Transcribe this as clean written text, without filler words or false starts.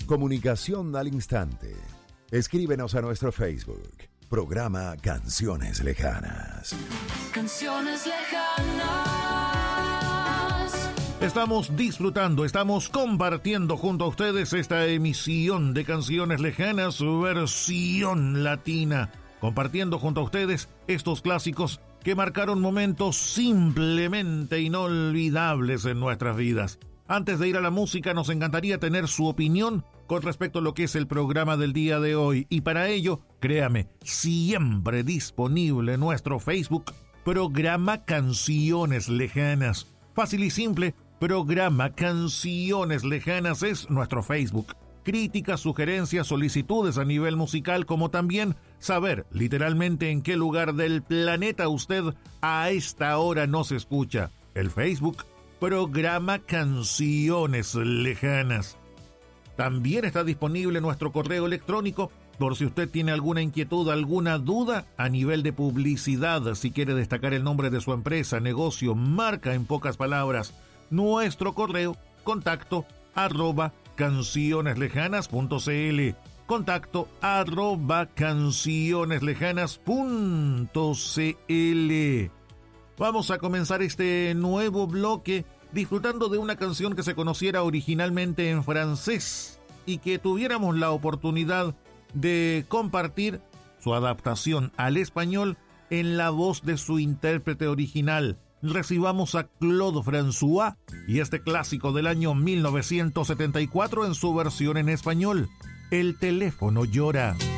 Comunicación al instante. Escríbenos a nuestro Facebook. Programa Canciones Lejanas. Canciones lejanas. Estamos disfrutando, estamos compartiendo junto a ustedes esta emisión de Canciones Lejanas, versión latina. Compartiendo junto a ustedes estos clásicos que marcaron momentos simplemente inolvidables en nuestras vidas. Antes de ir a la música, nos encantaría tener su opinión con respecto a lo que es el programa del día de hoy. Y para ello, créame, siempre disponible en nuestro Facebook, Programa Canciones Lejanas. Fácil y simple, Programa Canciones Lejanas es nuestro Facebook. Críticas, sugerencias, solicitudes a nivel musical, como también saber literalmente en qué lugar del planeta usted a esta hora nos escucha. El Facebook, Programa Canciones Lejanas. También está disponible nuestro correo electrónico por si usted tiene alguna inquietud, alguna duda a nivel de publicidad, si quiere destacar el nombre de su empresa, negocio, marca, en pocas palabras. Nuestro correo, contacto @cancioneslejanas.cl, contacto @cancioneslejanas.cl. Vamos a comenzar este nuevo bloque disfrutando de una canción que se conociera originalmente en francés y que tuviéramos la oportunidad de compartir su adaptación al español en la voz de su intérprete original. Recibamos a Claude François y este clásico del año 1974 en su versión en español, El teléfono llora.